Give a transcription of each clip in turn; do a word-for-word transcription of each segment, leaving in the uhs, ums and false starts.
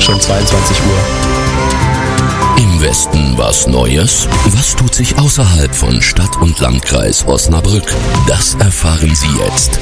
schon zweiundzwanzig Uhr. Im Westen was Neues? Was tut sich außerhalb von Stadt und Landkreis Osnabrück? Das erfahren Sie jetzt.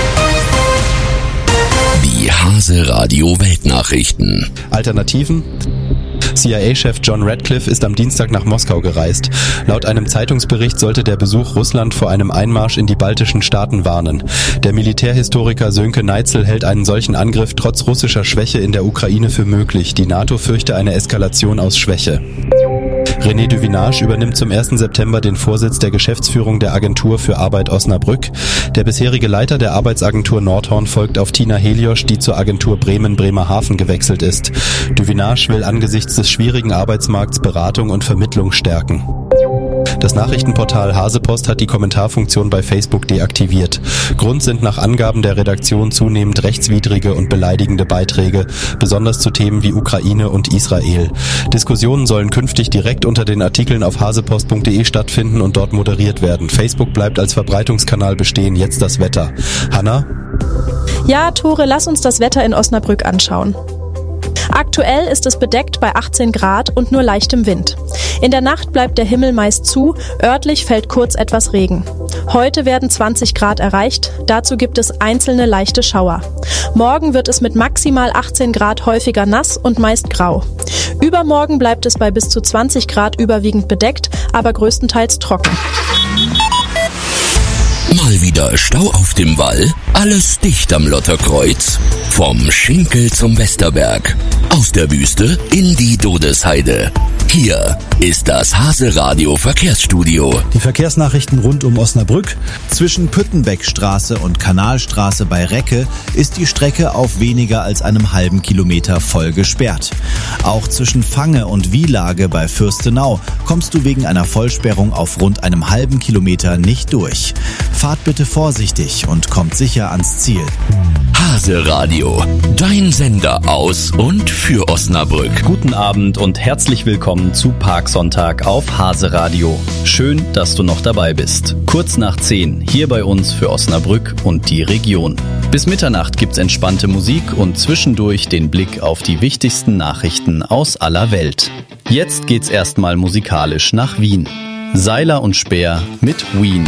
Die Hase Radio Weltnachrichten. Alternativen? C I A-Chef John Radcliffe ist am Dienstag nach Moskau gereist. Laut einem Zeitungsbericht sollte der Besuch Russland vor einem Einmarsch in die baltischen Staaten warnen. Der Militärhistoriker Sönke Neitzel hält einen solchen Angriff trotz russischer Schwäche in der Ukraine für möglich. Die NATO fürchte eine Eskalation aus Schwäche. René Duvinage übernimmt zum ersten September den Vorsitz der Geschäftsführung der Agentur für Arbeit Osnabrück. Der bisherige Leiter der Arbeitsagentur Nordhorn folgt auf Tina Heliosch, die zur Agentur Bremen-Bremerhaven gewechselt ist. Duvinage will angesichts des schwierigen Arbeitsmarkts Beratung und Vermittlung stärken. Das Nachrichtenportal Hasepost hat die Kommentarfunktion bei Facebook deaktiviert. Grund sind nach Angaben der Redaktion zunehmend rechtswidrige und beleidigende Beiträge, besonders zu Themen wie Ukraine und Israel. Diskussionen sollen künftig direkt unter den Artikeln auf hasepost punkt de stattfinden und dort moderiert werden. Facebook bleibt als Verbreitungskanal bestehen. Jetzt das Wetter. Hanna? Ja, Tore, lass uns das Wetter in Osnabrück anschauen. Aktuell ist es bedeckt bei achtzehn Grad und nur leichtem Wind. In der Nacht bleibt der Himmel meist zu, örtlich fällt kurz etwas Regen. Heute werden zwanzig Grad erreicht, dazu gibt es einzelne leichte Schauer. Morgen wird es mit maximal achtzehn Grad häufiger nass und meist grau. Übermorgen bleibt es bei bis zu zwanzig Grad überwiegend bedeckt, aber größtenteils trocken. Mal wieder Stau auf dem Wall? Alles dicht am Lotterkreuz. Vom Schinkel zum Westerberg. Aus der Wüste in die Dodesheide. Hier ist das Hase Radio Verkehrsstudio. Die Verkehrsnachrichten rund um Osnabrück. Zwischen Püttenbeckstraße und Kanalstraße bei Recke ist die Strecke auf weniger als einem halben Kilometer voll gesperrt. Auch zwischen Fange und Wielage bei Fürstenau kommst du wegen einer Vollsperrung auf rund einem halben Kilometer nicht durch. Fahrt bitte vorsichtig und kommt sicher ans Ziel. Hase Radio, dein Sender aus und für Osnabrück. Guten Abend und herzlich willkommen zu Parksonntag auf Hase Radio. Schön, dass du noch dabei bist. Kurz nach zehn, hier bei uns für Osnabrück und die Region. Bis Mitternacht gibt's entspannte Musik und zwischendurch den Blick auf die wichtigsten Nachrichten aus aller Welt. Jetzt geht's erstmal musikalisch nach Wien. Seiler und Speer mit Wien.